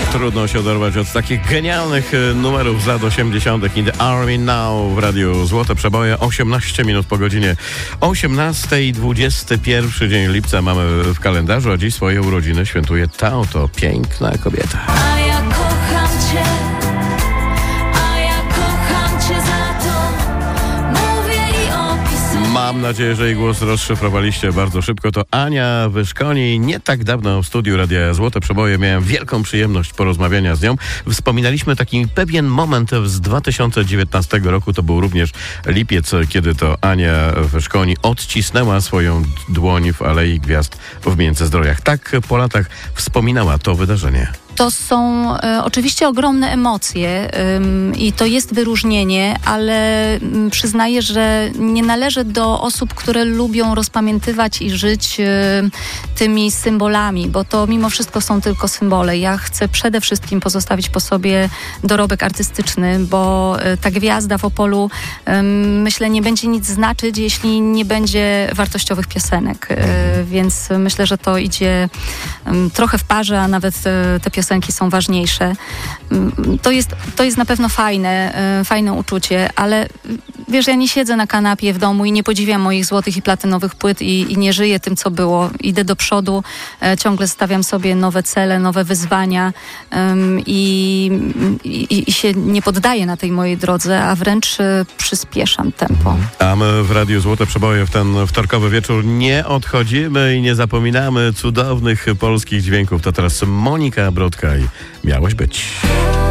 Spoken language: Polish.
Trudno się oderwać od takich genialnych numerów z lat 80. In the Army Now w Radiu Złote Przeboje. 18 minut po godzinie 18. 21 dzień lipca mamy w kalendarzu, a dziś swoje urodziny świętuje ta oto piękna kobieta. A ja kocham cię. Mam nadzieję, że jej głos rozszyfrowaliście bardzo szybko. To Ania Wyszkoni. Nie tak dawno w studiu Radia Złote Przeboje miałem wielką przyjemność porozmawiania z nią. Wspominaliśmy taki pewien moment z 2019 roku. To był również lipiec, kiedy to Ania Wyszkoni odcisnęła swoją dłoń w Alei Gwiazd w Międzyzdrojach. Tak po latach wspominała to wydarzenie. To są oczywiście ogromne emocje i to jest wyróżnienie, ale przyznaję, że nie należę do osób, które lubią rozpamiętywać i żyć tymi symbolami, bo to mimo wszystko są tylko symbole. Ja chcę przede wszystkim pozostawić po sobie dorobek artystyczny, bo ta gwiazda w Opolu, myślę, nie będzie nic znaczyć, jeśli nie będzie wartościowych piosenek. Więc myślę, że to idzie trochę w parze, a nawet te piosenki są ważniejsze. To jest na pewno fajne uczucie, ale wiesz, ja nie siedzę na kanapie w domu i nie podziwiam moich złotych i platynowych płyt i nie żyję tym, co było. Idę do przodu, ciągle stawiam sobie nowe cele, nowe wyzwania i się nie poddaję na tej mojej drodze, a wręcz przyspieszam tempo. A my w Radiu Złote Przeboje w ten wtorkowy wieczór nie odchodzimy i nie zapominamy cudownych polskich dźwięków. To teraz Monika Brodka i Miałeś być.